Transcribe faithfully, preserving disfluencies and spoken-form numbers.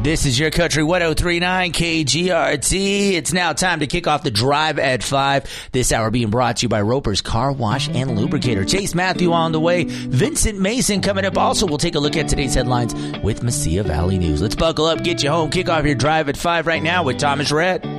This is your country one oh three point nine K G R T. It's now time to kick off the drive at five. This hour being brought to you by Roper's Car Wash and Lubricator. Chase Matthew on the way. Vincent Mason coming up. Also, we'll take a look at today's headlines with Mesilla Valley News. Let's buckle up, get you home, kick off your drive at five right now with Thomas Rhett.